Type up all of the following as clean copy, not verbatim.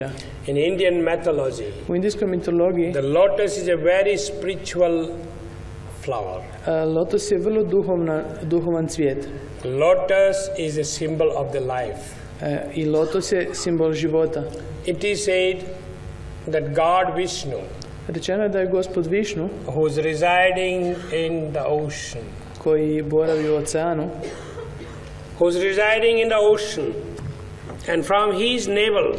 In Indian mythology, U indijskoj mitologiji the lotus is a very spiritual flower. Lotos je vrlo duhovan cvijet. Lotus is a symbol of the life. I lotos je simbol života. It is said that God Vishnu, Rečeno je da je Gospod Višnu, who is residing in the ocean, koji boravi u oceanu, who is residing in the ocean, and from his navel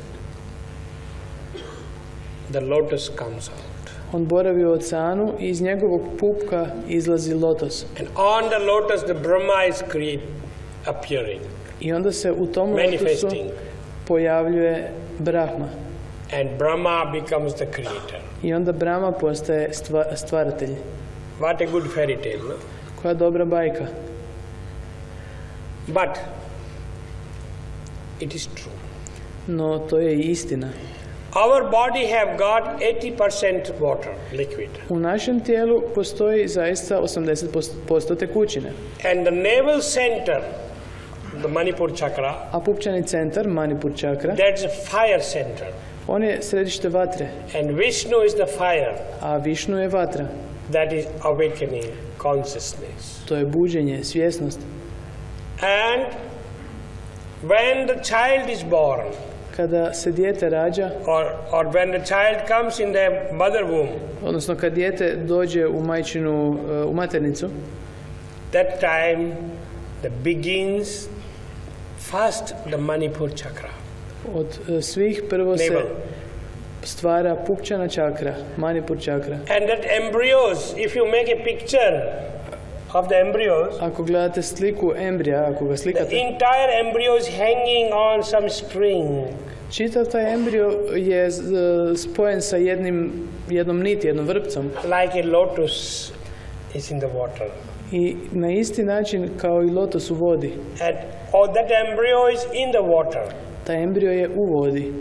the lotus comes out. On boravi u oceanu i iz njegovog pupka izlazi lotos. And on the lotus the Brahma is appearing, I onda se u tom lotosu manifesting, pojavljuje Brahma. and Brahma becomes the creator. I onda Brahma postaje stvaratelj. What a good fairy tale, no? Koja dobra bajka. But it is true. No, to je i istina. Our body have got 80% water, liquid. U našem tijelu postoji zaista 80% tekućine. And the navel center, the Manipur chakra, a pupčani centar, Manipur chakra, that's a fire center. On je središte vatre. And Vishnu is the fire. A Višnu je vatra. That is awakening consciousness. To je buđenje, svjesnost. And when the child is born, kada se dijete rađa, or when the child comes in the mother womb, odnosno kad dijete dođe u majčinu, u maternicu, that time the begins first the Manipur chakra. Od svih prvo se stvara pupčana čakra, Manipur čakra. And that embryos, if you make a picture of the embryos, ako gledate sliku embrija, ako ga slikate, the entire embryo is hanging on some string. Čitav taj embrio je spojen sa jednom niti, jednom vrpcom. Like a lotus is in the water. I na isti način kao i lotos u vodi. And that embryo is in the water. Taj embrio je u vodi.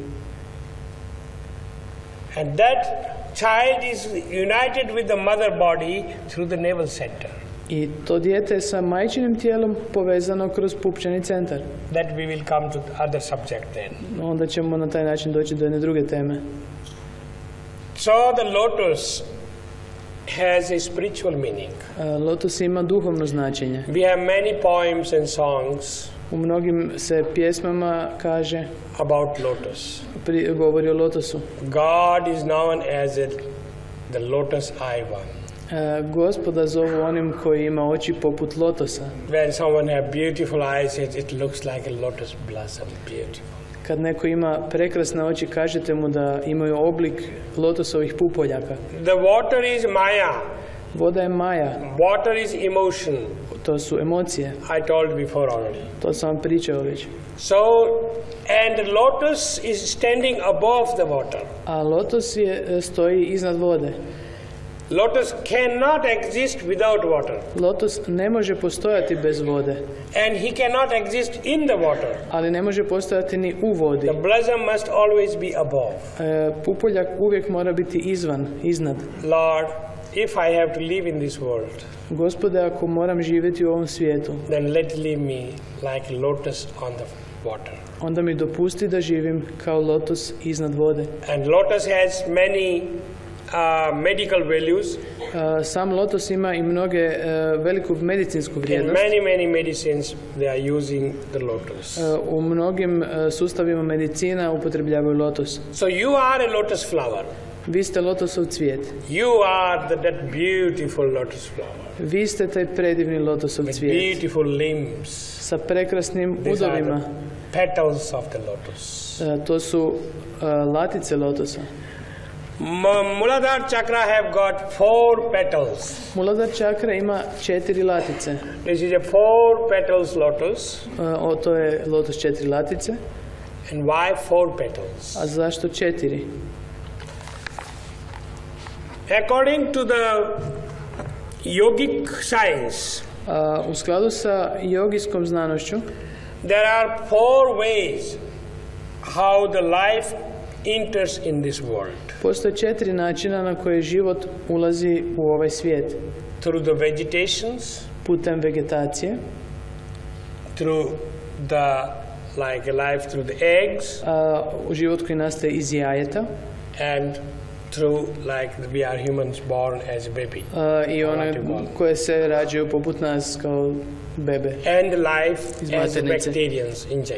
And that child is united with the mother body through the navel center. I to dijete je sa majčinim tijelom povezano kroz pupčani centar. That we will come to other subject then. Onda ćemo na taj način doći do jedne druge teme. So the lotus has a spiritual meaning. Lotos ima duhovno značenje. We have many poems and songs. U mnogim se pjesmama kaže about lotus. Govori o lotosu. God is known as the lotus eye one. Gospoda zovu onim koji ima oči poput lotosa. When someone have beautiful eyes, it looks like a lotus blossom, beautiful. Kad neko ima prekrasne oči, kažete mu da imaju oblik lotosovih pupoljaka. The water is Maya. Voda je Maja. Water is emotion. To su emocije. I told before already. To sam vam pričao već. So, and the lotus is standing above the water. A lotos stoji iznad vode. Lotus cannot exist without water. Lotos ne može postojati bez vode. And he cannot exist in the water. Ali ne može postojati ni u vodi. The blossom must always be above. Pupoljak uvijek mora biti izvan, iznad. Lord, if I have to live in this world, Gospode, ako moram živjeti u ovom svijetu, then let leave me like lotus on the water. Onda mi dopusti da živim kao lotos iznad vode. And lotus has many medical values. Sam lotos ima i mnoge veliku medicinsku vrijednost. In many medicines they are using the lotus. U mnogim sustavima medicina upotrebljavaju lotos. So you are a lotus flower. Vi ste lotosov cvijet. You are that beautiful lotus flower. Vi ste taj predivni lotosov cvijet. With beautiful limbs. Sa prekrasnim udovima. Petals of the lotus. To su latice lotosa. Muladhara chakra have got 4 petals. Muladhara chakra ima 4 latice. This is a 4 petals lotus. To je lotos 4 latice. And why 4 petals? A zašto 4? According to the yogic science, u skladu sa jogijskom znanošću, there are 4 ways how the life enters in this world. Postoje 4 načina na koje život ulazi u ovaj svijet. Through the vegetations, putem vegetacije, through the like a life through the eggs, život koji nastaje iz jajeta, and through like we are humans born as a baby. I one koje se rađaju poput nas kao bebe. And life Iz as maternice. bacterians in